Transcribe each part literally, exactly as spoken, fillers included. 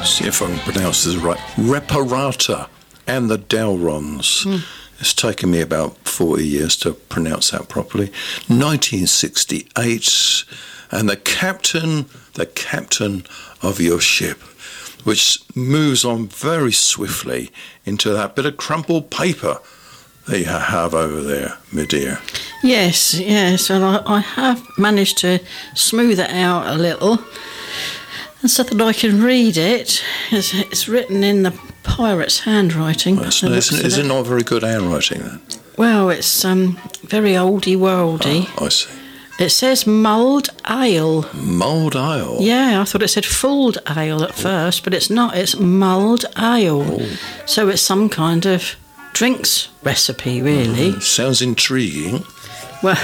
see if I can pronounce this right, Reparata and the Dalrons. Mm. It's taken me about forty years to pronounce that properly. nineteen sixty-eight, and the captain, the captain of your ship, which moves on very swiftly into that bit of crumpled paper that you have over there, my dear. Yes, yes, and I, I have managed to smooth it out a little, and so that I can read it. It's, it's written in the pirate's handwriting. Well, it's, it's, is it not very good handwriting then? Well, it's um, very oldie-worldy. Oh, I see. It says mulled ale. Mulled ale? Yeah, I thought it said fulled ale at first, but it's not. It's mulled ale. Oh. So it's some kind of drinks recipe, really. Mm, sounds intriguing. Well,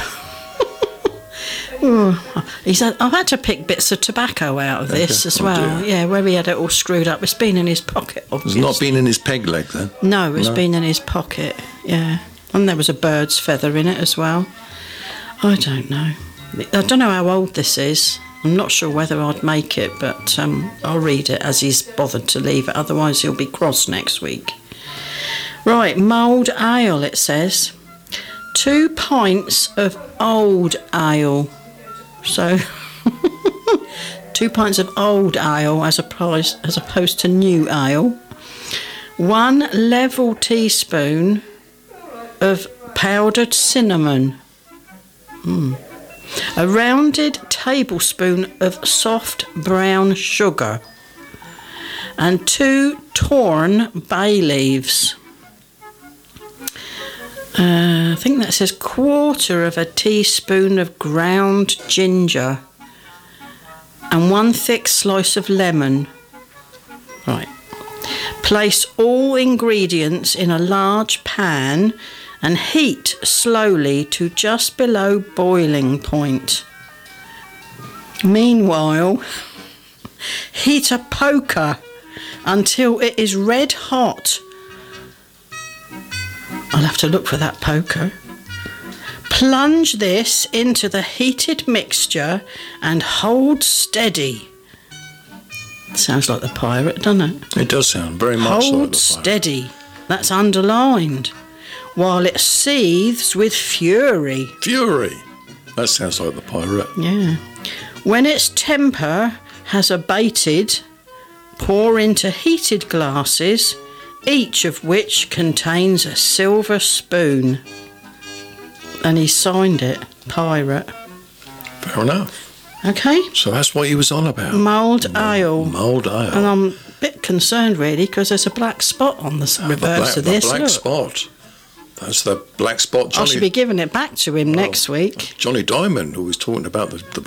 oh, he's had, I've had to pick bits of tobacco out of this okay. as well. Oh, yeah, where he had it all screwed up. It's been in his pocket, obviously. It's not been in his peg leg, then? No, it's no. been in his pocket, yeah. And there was a bird's feather in it as well. I don't know. I don't know how old this is. I'm not sure whether I'd make it, but um, I'll read it as he's bothered to leave it. Otherwise, he'll be cross next week. Right, mulled ale, it says. Two pints of old ale. So, two pints of old ale as opposed, as opposed to new ale. One level teaspoon of powdered cinnamon. Mm. A rounded tablespoon of soft brown sugar. And two torn bay leaves. Uh, I think that says quarter of a teaspoon of ground ginger and one thick slice of lemon. Right. Place all ingredients in a large pan and heat slowly to just below boiling point. Meanwhile, heat a poker until it is red hot. I'll have to look for that poker. Plunge this into the heated mixture and hold steady. Sounds like the pirate, doesn't it? It does sound very much hold like the pirate. steady. That's underlined. While it seethes with fury. Fury? That sounds like the pirate. Yeah. When its temper has abated, pour into heated glasses, each of which contains a silver spoon. And he signed it, pirate. Fair enough. Okay. So that's what he was on about. Mulled ale. Mulled ale. And I'm a bit concerned, really, because there's a black spot on the oh, reverse the black, of this. The black Look. spot. That's the black spot. Johnny, I should be giving it back to him well, next week. Johnny Diamond, who was talking about the, the